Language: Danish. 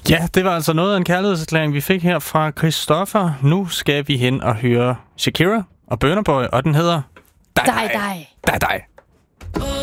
Ja, det var altså noget af en kærlighedserklæring, vi fik her fra Christoffer. Nu skal vi hen og høre Shakira og Burna Boy, og den hedder dig. dig.